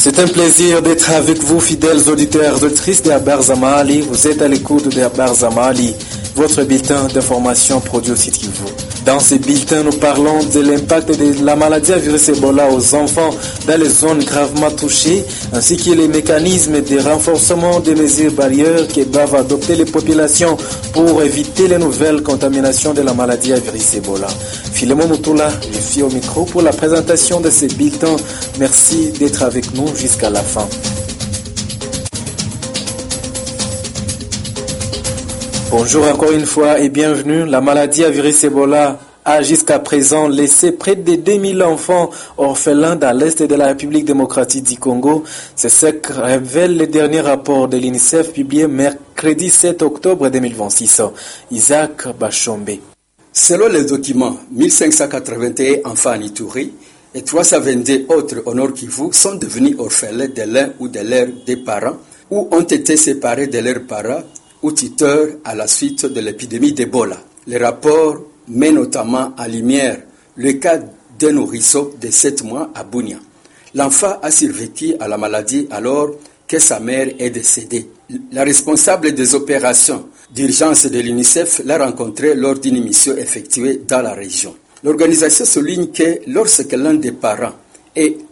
C'est un plaisir d'être avec vous, fidèles auditeurs et auditrices de Habari za Mahali. Vous êtes à l'écoute de Habari za Mahali, votre bulletin d'information produit au site Kivu. Dans ce bulletin, nous parlons de l'impact de la maladie à virus Ebola aux enfants dans les zones gravement touchées, ainsi que les mécanismes de renforcement des mesures barrières que doivent adopter les populations pour éviter les nouvelles contaminations de la maladie à virus Ebola. Philemon Moutoula, je suis au micro pour la présentation de ce bulletin. Merci d'être avec nous jusqu'à la fin. Bonjour encore une fois et bienvenue. La maladie à virus Ebola a jusqu'à présent laissé près de 2000 enfants orphelins dans l'est de la République démocratique du Congo. C'est ce que révèle le dernier rapport de l'UNICEF publié mercredi 7 octobre 2026. Isaac Bachombe. Selon les documents, 1581 enfants en Ituri et 322 autres au Nord Kivu sont devenus orphelins de l'un ou de leurs deux parents ou ont été séparés de leurs parents ou tuteurs à la suite de l'épidémie d'Ebola. Le rapport met notamment en lumière le cas d'un nourrisson de 7 mois à Bunia. L'enfant a survécu à la maladie alors que sa mère est décédée. La responsable des opérations d'urgence de l'UNICEF l'a rencontré lors d'une mission effectuée dans la région. L'organisation souligne que lorsque l'un des parents est